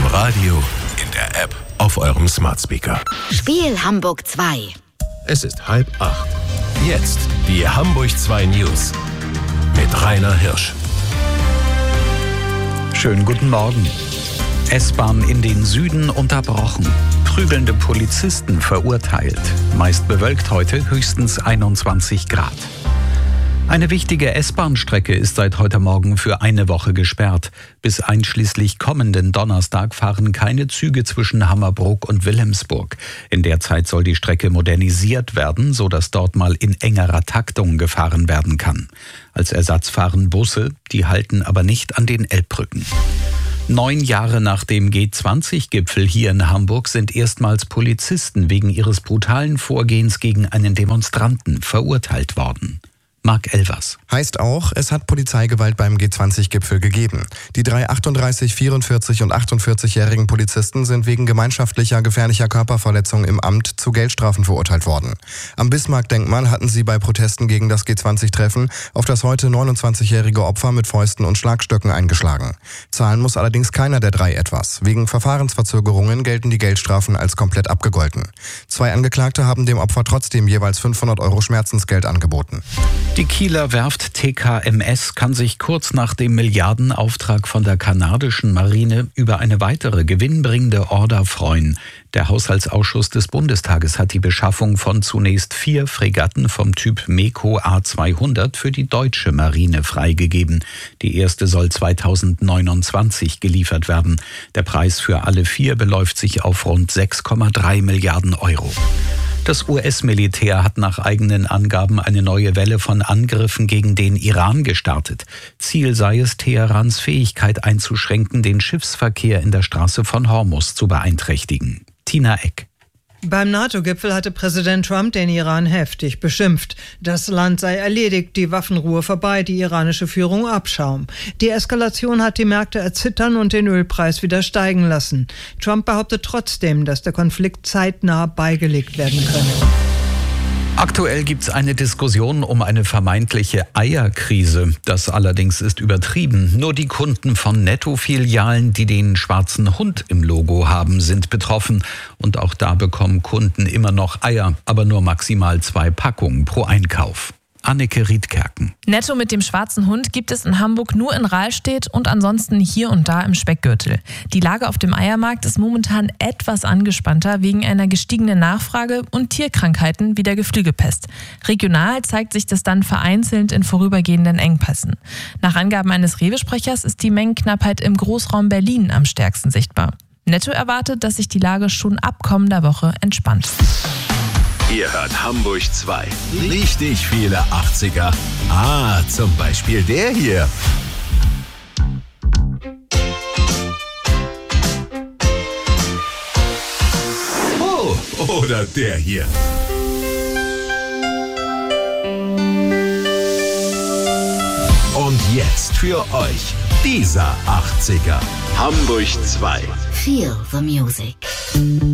Radio, in der App, auf eurem Smart Speaker. Spiel Hamburg 2. Es ist 7:30. Jetzt die Hamburg 2 News mit Rainer Hirsch. Schönen guten Morgen. S-Bahn in den Süden unterbrochen. Prügelnde Polizisten verurteilt. Meist bewölkt heute, höchstens 21 Grad. Eine wichtige S-Bahn-Strecke ist seit heute Morgen für eine Woche gesperrt. Bis einschließlich kommenden Donnerstag fahren keine Züge zwischen Hammerbrook und Wilhelmsburg. In der Zeit soll die Strecke modernisiert werden, sodass dort mal in engerer Taktung gefahren werden kann. Als Ersatz fahren Busse, die halten aber nicht an den Elbbrücken. 9 Jahre nach dem G20-Gipfel hier in Hamburg sind erstmals Polizisten wegen ihres brutalen Vorgehens gegen einen Demonstranten verurteilt worden. Marc Elvers. Heißt auch, es hat Polizeigewalt beim G20-Gipfel gegeben. Die 3 38-, 44- und 48-jährigen Polizisten sind wegen gemeinschaftlicher gefährlicher Körperverletzung im Amt zu Geldstrafen verurteilt worden. Am Bismarck-Denkmal hatten sie bei Protesten gegen das G20-Treffen auf das heute 29-jährige Opfer mit Fäusten und Schlagstöcken eingeschlagen. Zahlen muss allerdings keiner der 3 etwas. Wegen Verfahrensverzögerungen gelten die Geldstrafen als komplett abgegolten. 2 Angeklagte haben dem Opfer trotzdem jeweils 500 € Schmerzensgeld angeboten. Die Kieler Werft TKMS kann sich kurz nach dem Milliardenauftrag von der kanadischen Marine über eine weitere gewinnbringende Order freuen. Der Haushaltsausschuss des Bundestages hat die Beschaffung von zunächst 4 Fregatten vom Typ MEKO A200 für die deutsche Marine freigegeben. Die erste soll 2029 geliefert werden. Der Preis für alle 4 beläuft sich auf rund 6,3 Milliarden €. Das US-Militär hat nach eigenen Angaben eine neue Welle von Angriffen gegen den Iran gestartet. Ziel sei es, Teherans Fähigkeit einzuschränken, den Schiffsverkehr in der Straße von Hormuz zu beeinträchtigen. Tina Eck. Beim NATO-Gipfel hatte Präsident Trump den Iran heftig beschimpft. Das Land sei erledigt, die Waffenruhe vorbei, die iranische Führung Abschaum. Die Eskalation hat die Märkte erzittern und den Ölpreis wieder steigen lassen. Trump behauptet trotzdem, dass der Konflikt zeitnah beigelegt werden könne. Aktuell gibt es eine Diskussion um eine vermeintliche Eierkrise. Das allerdings ist übertrieben. Nur die Kunden von Netto-Filialen, die den schwarzen Hund im Logo haben, sind betroffen. Und auch da bekommen Kunden immer noch Eier, aber nur maximal 2 Packungen pro Einkauf. Anneke Riedkerken. Netto mit dem schwarzen Hund gibt es in Hamburg nur in Rahlstedt und ansonsten hier und da im Speckgürtel. Die Lage auf dem Eiermarkt ist momentan etwas angespannter wegen einer gestiegenen Nachfrage und Tierkrankheiten wie der Geflügelpest. Regional zeigt sich das dann vereinzelt in vorübergehenden Engpässen. Nach Angaben eines Rewe-Sprechers ist die Mengenknappheit im Großraum Berlin am stärksten sichtbar. Netto erwartet, dass sich die Lage schon ab kommender Woche entspannt. Ihr hört Hamburg 2. Richtig viele 80er. Zum Beispiel der hier. Oh, oder der hier. Und jetzt für euch dieser 80er. Hamburg 2. Feel the music.